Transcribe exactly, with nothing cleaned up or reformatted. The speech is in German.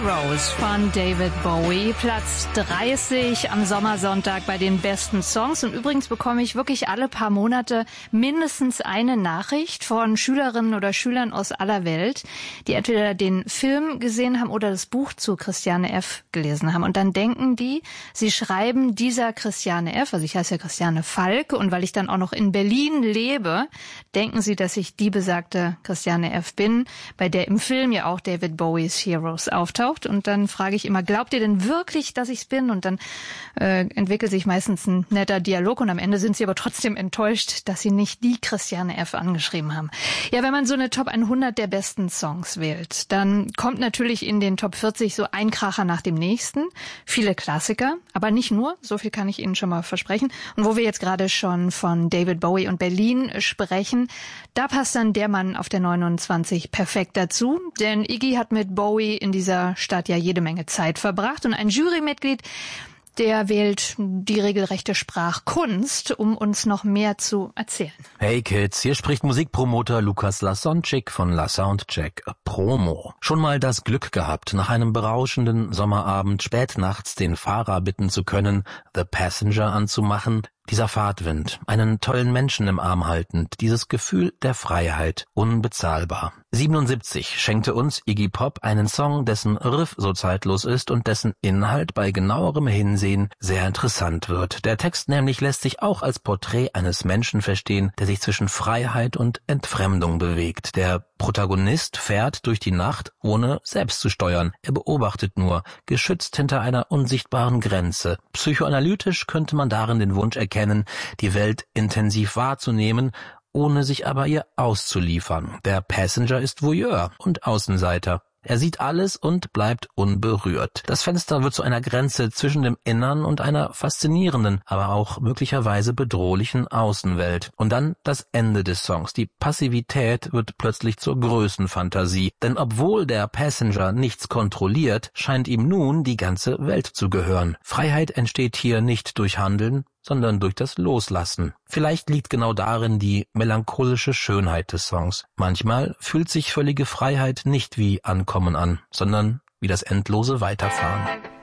Heroes von David Bowie, Platz dreißig am Sommersonntag bei den besten Songs. Und übrigens bekomme ich wirklich alle paar Monate mindestens eine Nachricht von Schülerinnen oder Schülern aus aller Welt, die entweder den Film gesehen haben oder das Buch zu Christiane F. gelesen haben. Und dann denken die, sie schreiben dieser Christiane F., also ich heiße ja Christiane Falk, und weil ich dann auch noch in Berlin lebe, denken sie, dass ich die besagte Christiane F. bin, bei der im Film ja auch David Bowies Heroes auftaucht. Und dann frage ich immer, glaubt ihr denn wirklich, dass ich's bin? Und dann äh, entwickelt sich meistens ein netter Dialog und am Ende sind sie aber trotzdem enttäuscht, dass sie nicht die Christiane F. angeschrieben haben. Ja, wenn man so eine Top hundert der besten Songs wählt, dann kommt natürlich in den Top vierzig so ein Kracher nach dem nächsten. Viele Klassiker, aber nicht nur, so viel kann ich Ihnen schon mal versprechen. Und wo wir jetzt gerade schon von David Bowie und Berlin sprechen, da passt dann der Mann auf der neunundzwanzig perfekt dazu, denn Iggy hat mit Bowie in dieser Stadt ja jede Menge Zeit verbracht und ein Jurymitglied, der wählt die regelrechte Sprachkunst, um uns noch mehr zu erzählen. Hey Kids, hier spricht Musikpromoter Lukas Lasonczyk von La Soundcheck Promo. Schon mal das Glück gehabt, nach einem berauschenden Sommerabend spätnachts den Fahrer bitten zu können, The Passenger anzumachen? Dieser Fahrtwind, einen tollen Menschen im Arm haltend, dieses Gefühl der Freiheit, unbezahlbar. siebenundsiebzig schenkte uns Iggy Pop einen Song, dessen Riff so zeitlos ist und dessen Inhalt bei genauerem Hinsehen sehr interessant wird. Der Text nämlich lässt sich auch als Porträt eines Menschen verstehen, der sich zwischen Freiheit und Entfremdung bewegt. Der Protagonist fährt durch die Nacht, ohne selbst zu steuern. Er beobachtet nur, geschützt hinter einer unsichtbaren Grenze. Psychoanalytisch könnte man darin den Wunsch erkennen, die Welt intensiv wahrzunehmen, ohne sich aber ihr auszuliefern. Der Passenger ist Voyeur und Außenseiter. Er sieht alles und bleibt unberührt. Das Fenster wird zu einer Grenze zwischen dem Innern und einer faszinierenden, aber auch möglicherweise bedrohlichen Außenwelt. Und dann das Ende des Songs. Die Passivität wird plötzlich zur Größenfantasie. Denn obwohl der Passenger nichts kontrolliert, scheint ihm nun die ganze Welt zu gehören. Freiheit entsteht hier nicht durch Handeln, sondern durch das Loslassen. Vielleicht liegt genau darin die melancholische Schönheit des Songs. Manchmal fühlt sich völlige Freiheit nicht wie Ankommen an, sondern wie das endlose Weiterfahren.